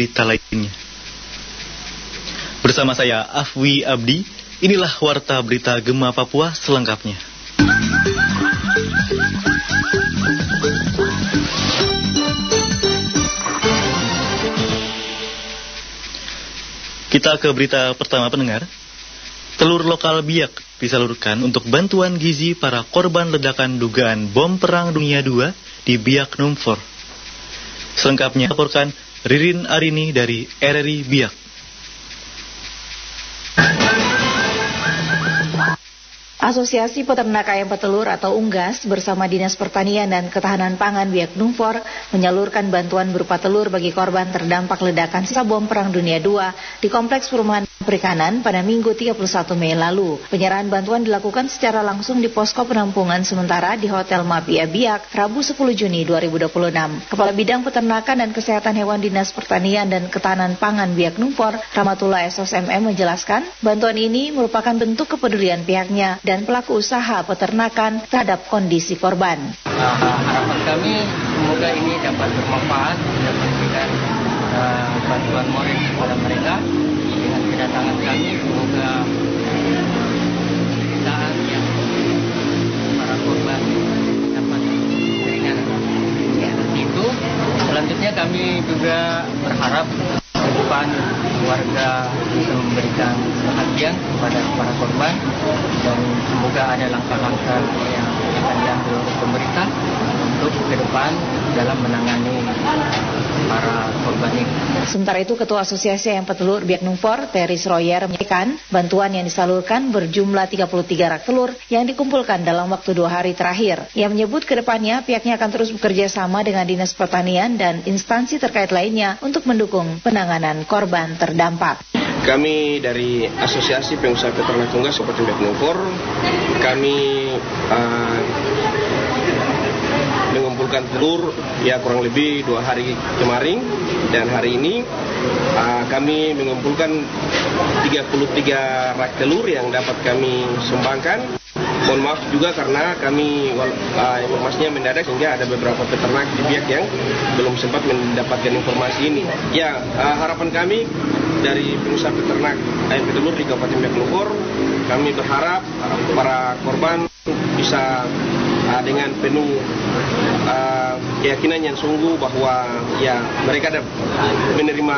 berita lainnya. Bersama saya Afwi Abdi, inilah Warta Berita Gema Papua selengkapnya. Kita ke berita pertama, pendengar. Telur lokal biak disalurkan untuk bantuan gizi para korban ledakan dugaan bom Perang Dunia II di Biak Numfor. Selengkapnya laporkan Ririn Arini dari RRI Biak. Asosiasi Peternak Ayam Petelur atau Unggas bersama Dinas Pertanian dan Ketahanan Pangan Biak Numfor menyalurkan bantuan berupa telur bagi korban terdampak ledakan sisa bom Perang Dunia II di Kompleks Perumahan Perikanan pada Minggu 31 Mei lalu. Penyerahan bantuan dilakukan secara langsung di posko penampungan sementara di Hotel Mapia Biak, Rabu 10 Juni 2026. Kepala Bidang Peternakan dan Kesehatan Hewan Dinas Pertanian dan Ketahanan Pangan Biak Numfor, Rahmatullah SOSMM menjelaskan, bantuan ini merupakan bentuk kepedulian pihaknya dan pelaku usaha peternakan terhadap kondisi korban. Harapan kami semoga ini dapat bermanfaat, dapat memberikan bantuan moral kepada mereka. Dengan kedatangan kami semoga penderitaan yang para korban dapat keringanan. Itu selanjutnya kami juga berharap ke depan warga bisa memberikan perhatian kepada para korban dan semoga ada langkah-langkah yang akan diambil oleh pemerintah untuk ke depan dalam menangani para korban ini. Sementara itu, Ketua Asosiasi Ayam Petelur Biak Numfor, Terry Schroyer, menyatakan bantuan yang disalurkan berjumlah 33 rak telur yang dikumpulkan dalam waktu 2 hari terakhir. Ia menyebut ke depannya pihaknya akan terus bekerja sama dengan Dinas Pertanian dan instansi terkait lainnya untuk mendukung penanganan korban terdampak. Kami dari Asosiasi Pengusaha Peternak Unggas Kabupaten Biak Numfor, kami mengumpulkan telur kurang lebih 2 hari kemarin dan hari ini kami mengumpulkan 33 rak telur yang dapat kami sumbangkan. Mohon maaf juga karena kami informasinya mendadak sehingga ada beberapa peternak di Biak yang belum sempat mendapatkan informasi ini. Harapan kami dari pengusaha peternak ayam petelur di Kabupaten Biak Numfor, kami berharap para korban bisa dengan penuh keyakinan yang sungguh bahwa mereka dapat menerima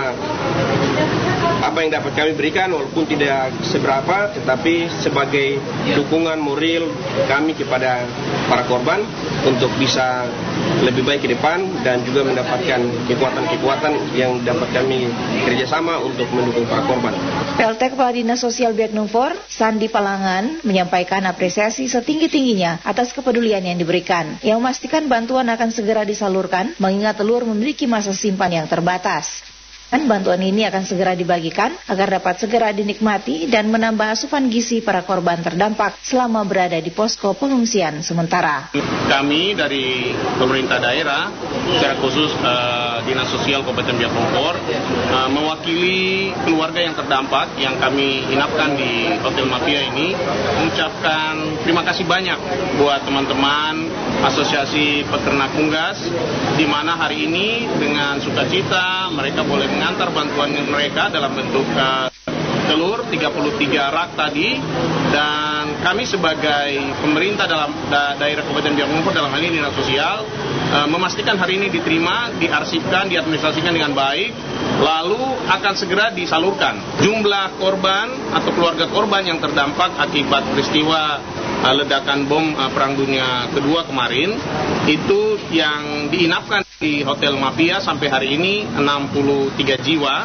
apa yang dapat kami berikan walaupun tidak seberapa, tetapi sebagai dukungan moral kami kepada para korban untuk bisa lebih baik ke depan dan juga mendapatkan kekuatan-kekuatan yang dapat kami kerjasama untuk mendukung para korban. PLT Kepala Dinas Sosial Biak Numfor, Sandi Palangan, menyampaikan apresiasi setinggi-tingginya atas kepedulian yang diberikan. Yang memastikan bantuan akan segera disalurkan, mengingat telur memiliki masa simpan yang terbatas. Bantuan ini akan segera dibagikan agar dapat segera dinikmati dan menambah asupan gizi para korban terdampak selama berada di posko pengungsian sementara. Kami dari pemerintah daerah, secara khusus Dinas Sosial Kabupaten Biak Numfor, mewakili keluarga yang terdampak yang kami inapkan di Hotel Mafia ini, mengucapkan terima kasih banyak buat teman-teman Asosiasi Peternak Unggas, di mana hari ini dengan sukacita mereka boleh mengantar bantuan mereka dalam bentuk telur 33 rak tadi, dan kami sebagai pemerintah dalam daerah Kabupaten Biak Numfor dalam hal ini Dinas Sosial memastikan hari ini diterima, diarsipkan, diadministrasikan dengan baik, lalu akan segera disalurkan. Jumlah korban atau keluarga korban yang terdampak akibat peristiwa ledakan bom Perang Dunia Kedua kemarin itu yang diinapkan di Hotel Mafia sampai hari ini 63 jiwa,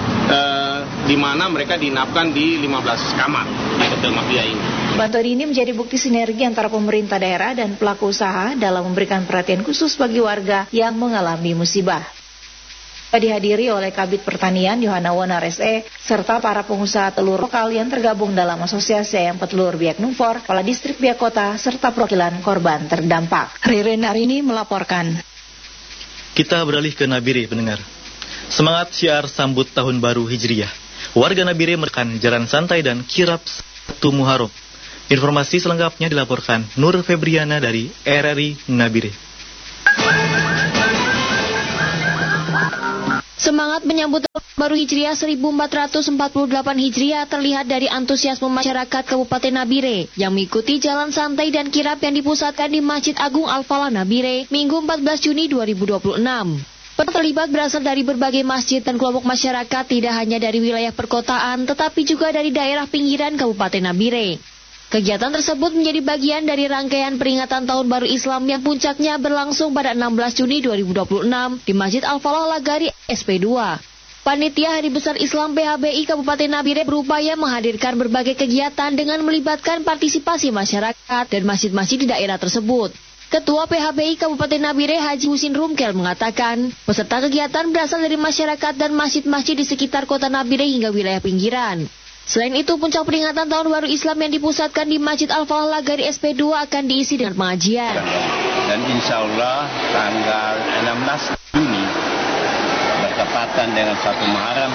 di mana mereka diinapkan di 15 kamar di Hotel Mafia ini. Bantuan ini menjadi bukti sinergi antara pemerintah daerah dan pelaku usaha dalam memberikan perhatian khusus bagi warga yang mengalami musibah. Dihadiri oleh Kabid Pertanian Yohana Wonar SE serta para pengusaha telur lokal yang tergabung dalam Asosiasi Ayam Petelur Biak Numfor, Kepala Distrik Biak Kota serta perwakilan korban terdampak. Ririn Arini melaporkan. Kita beralih ke Nabire, pendengar. Semangat syiar sambut tahun baru Hijriah. Warga Nabire merekan jalan santai dan kirap 1 Muharram. Informasi selengkapnya dilaporkan Nur Febriana dari RRI Nabire. Semangat menyambut tahun baru Hijriah 1448 Hijriah terlihat dari antusiasme masyarakat Kabupaten Nabire yang mengikuti jalan santai dan kirap yang dipusatkan di Masjid Agung Al-Falah Nabire Minggu 14 Juni 2026. Terlibat berasal dari berbagai masjid dan kelompok masyarakat tidak hanya dari wilayah perkotaan tetapi juga dari daerah pinggiran Kabupaten Nabire. Kegiatan tersebut menjadi bagian dari rangkaian peringatan Tahun Baru Islam yang puncaknya berlangsung pada 16 Juni 2026 di Masjid Al-Falah Lagari SP2. Panitia Hari Besar Islam PHBI Kabupaten Nabire berupaya menghadirkan berbagai kegiatan dengan melibatkan partisipasi masyarakat dan masjid-masjid di daerah tersebut. Ketua PHBI Kabupaten Nabire Haji Husin Rumkel mengatakan, peserta kegiatan berasal dari masyarakat dan masjid-masjid di sekitar kota Nabire hingga wilayah pinggiran. Selain itu, puncak peringatan Tahun Baru Islam yang dipusatkan di Masjid Al-Falah Lagari SP2 akan diisi dengan pengajian. Dan insya Allah tanggal 16 Juni bertepatan dengan 1 Muharram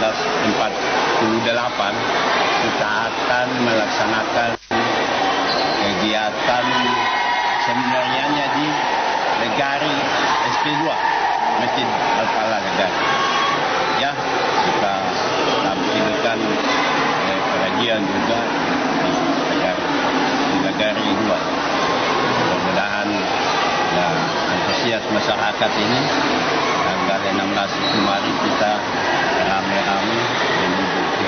1448 kita akan melaksanakan kegiatan seminarnya di Lagari SP2 Masjid Al-Falah Lagari. Ya, kita tampilkan pengajian juga di Lagari 2. Mudah-mudahan antusias masyarakat ini tanggal 16 kemarin kita ramai-ramai menuju ke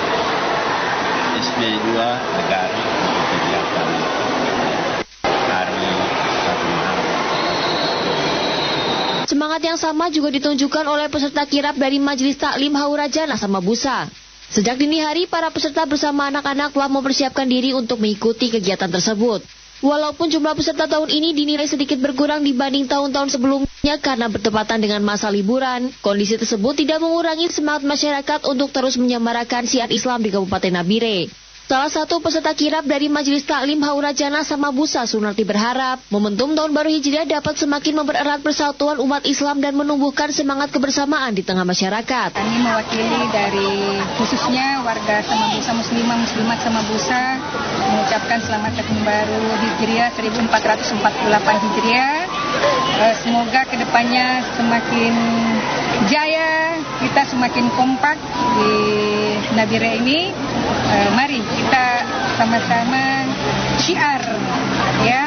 SP2 Lagari untuk kegiatan hari 1 Maret. Semangat yang sama juga ditunjukkan oleh peserta kirap dari Majelis Taklim Haurajana Samabusa. Sejak dini hari, para peserta bersama anak-anak telah mempersiapkan diri untuk mengikuti kegiatan tersebut. Walaupun jumlah peserta tahun ini dinilai sedikit berkurang dibanding tahun-tahun sebelumnya karena bertepatan dengan masa liburan, kondisi tersebut tidak mengurangi semangat masyarakat untuk terus menyemarakan syiar Islam di Kabupaten Nabire. Salah satu peserta kirap dari Majelis Taklim Haurajana Samabusa, Sunarti, berharap momentum Tahun Baru Hijriah dapat semakin mempererat persatuan umat Islam dan menumbuhkan semangat kebersamaan di tengah masyarakat. Kami mewakili dari khususnya warga Samabusa, muslimat Samabusa, mengucapkan selamat Tahun Baru Hijriah 1448 Hijriah. Semoga kedepannya semakin jaya, kita semakin kompak di Nabire ini. Mari kita sama-sama syiar, ya.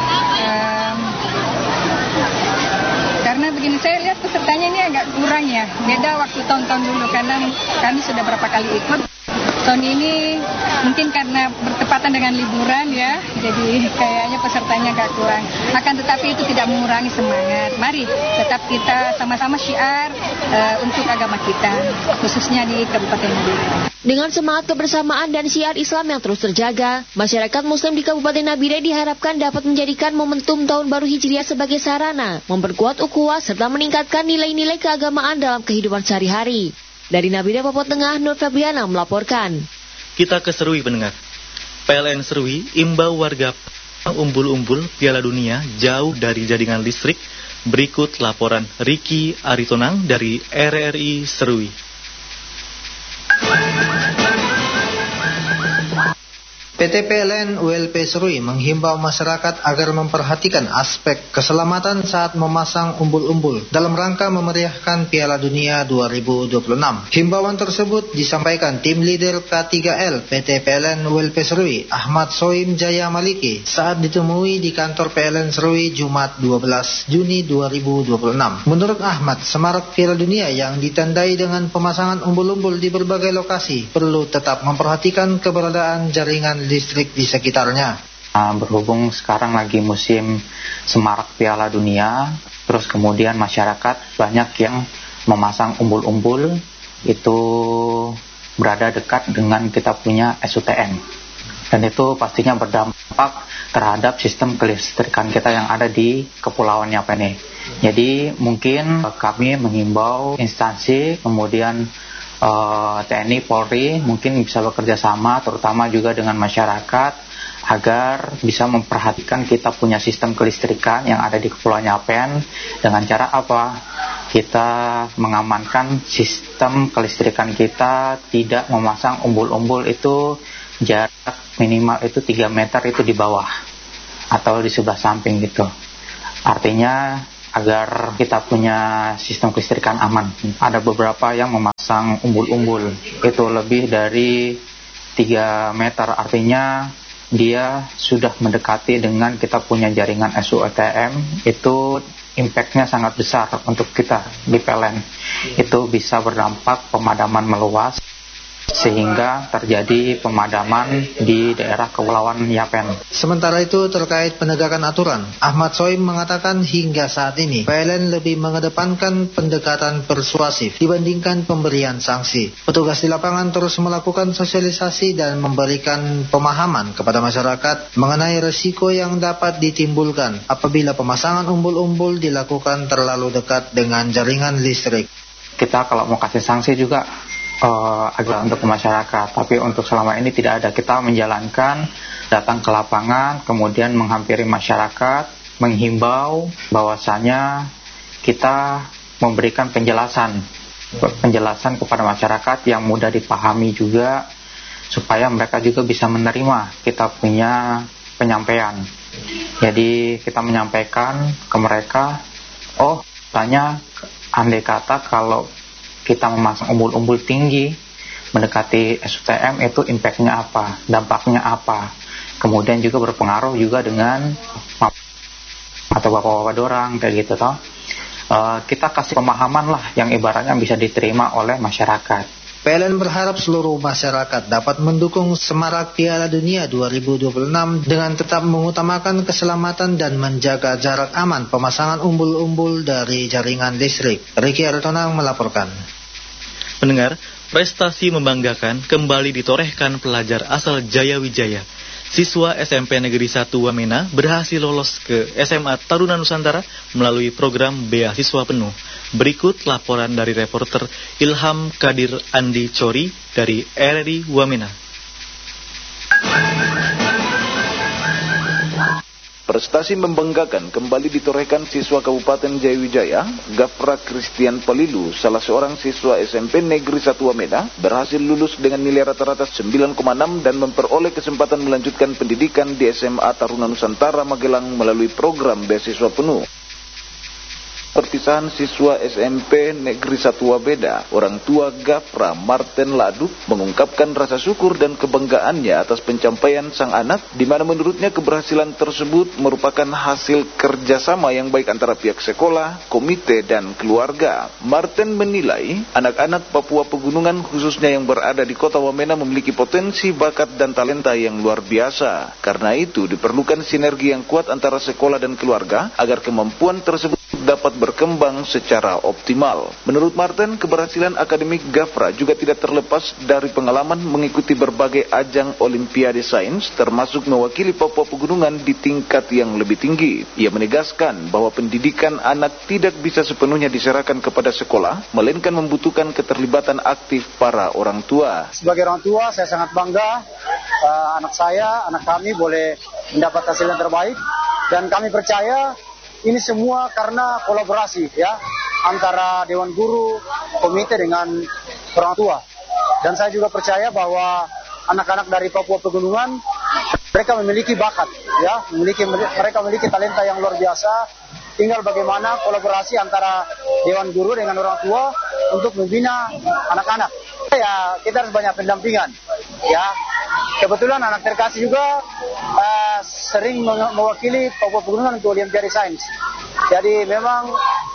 Karena begini, saya lihat pesertanya ini agak kurang ya. Beda waktu tahun-tahun dulu karena kami sudah berapa kali ikut. Tahun ini mungkin karena bertepatan dengan liburan ya, jadi kayaknya pesertanya agak kurang. Akan tetapi itu tidak mengurangi semangat. Mari tetap kita sama-sama syiar untuk agama kita, khususnya di Kabupaten Nabire. Dengan semangat kebersamaan dan syiar Islam yang terus terjaga, masyarakat Muslim di Kabupaten Nabire diharapkan dapat menjadikan momentum Tahun Baru Hijriah sebagai sarana memperkuat ukhuwah serta meningkatkan nilai-nilai keagamaan dalam kehidupan sehari-hari. Dari Nabire, Papua Tengah, Nur Febriana melaporkan. Kita ke Serui, pendengar. PLN Serui imbau warga umbul-umbul Piala Dunia jauh dari jaringan listrik. Berikut laporan Riki Aritonang dari RRI Serui. PT PLN ULP Serui menghimbau masyarakat agar memperhatikan aspek keselamatan saat memasang umbul-umbul dalam rangka memeriahkan Piala Dunia 2026. Himbauan tersebut disampaikan tim leader K3L PT PLN ULP Serui Ahmad Soim Jaya Maliki saat ditemui di kantor PLN Serui Jumat 12 Juni 2026. Menurut Ahmad, semarak Piala Dunia yang ditandai dengan pemasangan umbul-umbul di berbagai lokasi perlu tetap memperhatikan keberadaan jaringan listrik di sekitarnya. Berhubung sekarang lagi musim semarak Piala Dunia, terus kemudian masyarakat banyak yang memasang umbul-umbul itu berada dekat dengan kita punya SUTN, dan itu pastinya berdampak terhadap sistem kelistrikan kita yang ada di Kepulauan Yapene. Jadi mungkin kami mengimbau instansi, kemudian TNI, Polri mungkin bisa bekerja sama terutama juga dengan masyarakat agar bisa memperhatikan kita punya sistem kelistrikan yang ada di Kepulauan Yapen. Dengan cara apa? Kita mengamankan sistem kelistrikan kita, tidak memasang umbul-umbul itu jarak minimal itu 3 meter itu di bawah atau di sebelah samping gitu. Artinya agar kita punya sistem kelistrikan aman. Ada beberapa yang memasang umbul-umbul, itu lebih dari 3 meter, artinya dia sudah mendekati dengan kita punya jaringan SUTM, itu impact-nya sangat besar untuk kita di PLN. Itu bisa berdampak pemadaman meluas, sehingga terjadi pemadaman di daerah Kepulauan Yapen. Sementara itu terkait penegakan aturan, Ahmad Soim mengatakan hingga saat ini PLN lebih mengedepankan pendekatan persuasif dibandingkan pemberian sanksi. Petugas di lapangan terus melakukan sosialisasi dan memberikan pemahaman kepada masyarakat mengenai risiko yang dapat ditimbulkan apabila pemasangan umbul-umbul dilakukan terlalu dekat dengan jaringan listrik. Kita kalau mau kasih sanksi juga adalah untuk masyarakat, tapi untuk selama ini tidak ada. Kita menjalankan, datang ke lapangan, kemudian menghampiri masyarakat, menghimbau bahwasanya kita memberikan penjelasan kepada masyarakat yang mudah dipahami juga, supaya mereka juga bisa menerima kita punya penyampaian. Jadi kita menyampaikan ke mereka, tanya andai kata kalau kita memasang umbul-umbul tinggi mendekati SUTM itu impact-nya apa, dampaknya apa. Kemudian juga berpengaruh juga dengan atau bapak-bapak dorang kayak gitu toh. Kita kasih pemahaman lah yang ibaratnya bisa diterima oleh masyarakat. PLN berharap seluruh masyarakat dapat mendukung semarak Piala Dunia 2026 dengan tetap mengutamakan keselamatan dan menjaga jarak aman pemasangan umbul-umbul dari jaringan listrik. Ricky Aritonang melaporkan. Pendengar, prestasi membanggakan kembali ditorehkan pelajar asal Jaya Wijaya. Siswa SMP Negeri 1 Wamena berhasil lolos ke SMA Taruna Nusantara melalui program beasiswa penuh. Berikut laporan dari reporter Ilham Kadir Andi Cori dari RRI Wamena. Prestasi membanggakan kembali ditorehkan siswa Kabupaten Jayawijaya. Gafra Christian Palilu, salah seorang siswa SMP Negeri 1 Wamena, berhasil lulus dengan nilai rata-rata 9,6 dan memperoleh kesempatan melanjutkan pendidikan di SMA Taruna Nusantara Magelang melalui program beasiswa penuh. Perpisahan siswa SMP Negeri 1 Wabeda, orang tua Gafra Martin Ladu mengungkapkan rasa syukur dan kebanggaannya atas pencapaian sang anak, di mana menurutnya keberhasilan tersebut merupakan hasil kerjasama yang baik antara pihak sekolah, komite, dan keluarga. Martin menilai anak-anak Papua Pegunungan khususnya yang berada di kota Wamena memiliki potensi, bakat, dan talenta yang luar biasa. Karena itu diperlukan sinergi yang kuat antara sekolah dan keluarga agar kemampuan tersebut dapat berkembang secara optimal. Menurut Martin, keberhasilan akademik Gafra juga tidak terlepas dari pengalaman mengikuti berbagai ajang Olimpiade Sains, termasuk mewakili Papua Pegunungan di tingkat yang lebih tinggi. Ia menegaskan bahwa pendidikan anak tidak bisa sepenuhnya diserahkan kepada sekolah, melainkan membutuhkan keterlibatan aktif para orang tua. Sebagai orang tua, saya sangat bangga anak kami boleh mendapat hasil yang terbaik, dan kami percaya ini semua karena kolaborasi ya antara Dewan Guru, komite dengan orang tua. Dan saya juga percaya bahwa anak-anak dari Papua Pegunungan mereka memiliki bakat ya, mereka memiliki talenta yang luar biasa. Tinggal bagaimana kolaborasi antara Dewan Guru dengan orang tua untuk membina anak-anak. Ya, kita harus banyak pendampingan ya. Kebetulan anak terkasih juga sering mewakili Papua Pegunungan untuk Olimpiade Sains. Jadi memang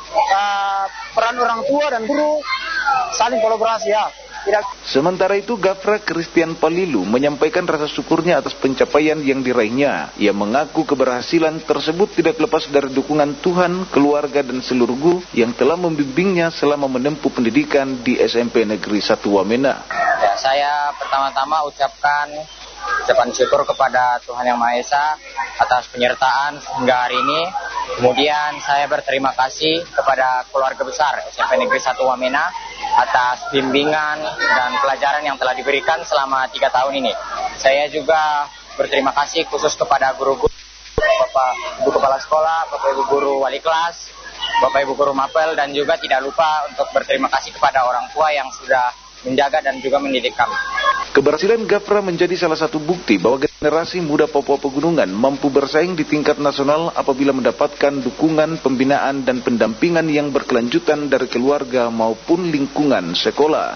peran orang tua dan guru saling kolaborasi ya. Sementara itu, Gafra Christian Palilu menyampaikan rasa syukurnya atas pencapaian yang diraihnya. Ia mengaku keberhasilan tersebut tidak lepas dari dukungan Tuhan, keluarga, dan seluruh guru yang telah membimbingnya selama menempuh pendidikan di SMP Negeri 1 Wamena. Ya, saya pertama-tama ucapan syukur kepada Tuhan Yang Maha Esa atas penyertaan hingga hari ini. Kemudian saya berterima kasih kepada keluarga besar SMP Negeri 1 Wamena atas bimbingan dan pelajaran yang telah diberikan selama 3 tahun ini. Saya juga berterima kasih khusus kepada guru-guru, Bapak Ibu Kepala Sekolah, Bapak Ibu Guru Wali Kelas, Bapak Ibu Guru Mapel, dan juga tidak lupa untuk berterima kasih kepada orang tua yang sudah menjaga dan juga mendidik kami. Keberhasilan Gapra menjadi salah satu bukti bahwa generasi muda Papua Pegunungan mampu bersaing di tingkat nasional apabila mendapatkan dukungan, pembinaan dan pendampingan yang berkelanjutan dari keluarga maupun lingkungan sekolah.